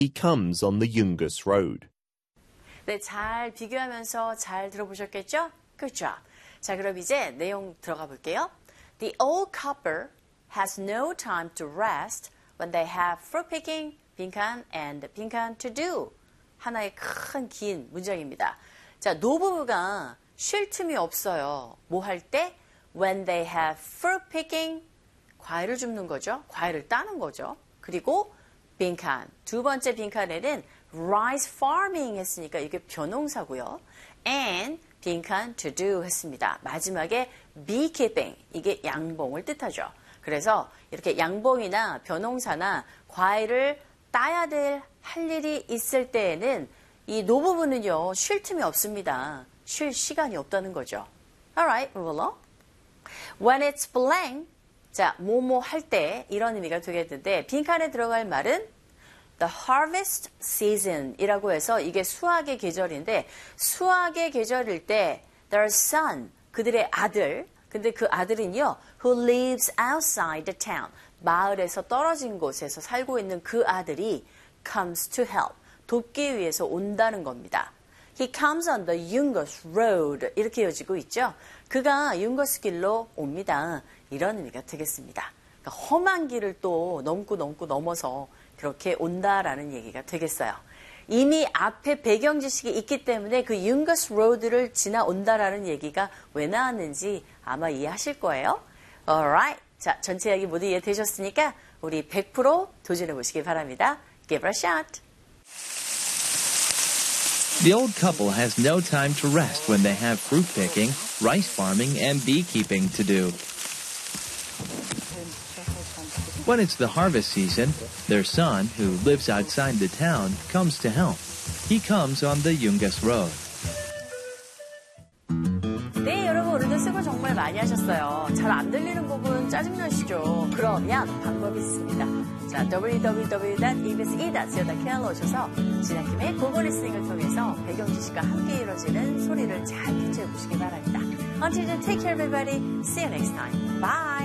He comes on the Yungas Road. 네, 잘 비교하면서 잘 들어보셨겠죠? Good job. 자, 그럼 이제 내용 들어가 볼게요. The old couple has no time to rest when they have fruit picking, 빈칸 and 빈칸 to do. 하나의 큰 긴 문장입니다. 자, 노부부가 쉴 틈이 없어요. 뭐 할 때? When they have fruit picking, 과일을 줍는 거죠. 과일을 따는 거죠. 그리고 빈칸, 두 번째 빈칸에는 rice farming 했으니까 이게 벼농사고요. And 빈칸 to do 했습니다. 마지막에 beekeeping, 이게 양봉을 뜻하죠. 그래서 이렇게 양봉이나 벼농사나 과일을 따야 할 일이 있을 때에는 이 노부부는요, 쉴 틈이 없습니다. 쉴 시간이 없다는 거죠. Alright, move along. When it's blank, 자, 뭐뭐 할 때 이런 의미가 되겠는데 빈칸에 들어갈 말은 the harvest season 이라고 해서 이게 수확의 계절인데 수확의 계절일 때 their son, 그들의 아들, 근데 그 아들은요 who lives outside the town, 마을에서 떨어진 곳에서 살고 있는 그 아들이 comes to help, 돕기 위해서 온다는 겁니다. He comes on the Yungas Road 이렇게 이어지고 있죠. 그가 융거스 길로 옵니다. 이런 의미가 되겠습니다. 그러니까 험한 길을 또 넘어서 그렇게 온다라는 얘기가 되겠어요. 이미 앞에 배경 지식이 있기 때문에 그 융거스 로드를 지나온다라는 얘기가 왜 나왔는지 아마 이해하실 거예요. Alright. 자, 전체 이야기 모두 이해되셨으니까 우리 100% 도전해 보시기 바랍니다. Give it a shot. The old couple has no time to rest when they have fruit picking, rice farming, and beekeeping to do. When it's the harvest season, their son, who lives outside the town, comes to help. He comes on the Yungas Road. 네, 여러분 오늘도 수고 정말 많이 하셨어요. 잘 안 들리는 부분 짜증나시죠? 그러면 방법이 있습니다. 자, www.ebse.co.kr로 오셔서 진아킴의 고고 리스닝을 통해서 배경 지식과 함께 이루어지는 소리를 잘 캐치해 보시기 바랍니다. Until then, take care everybody. See you next time. Bye.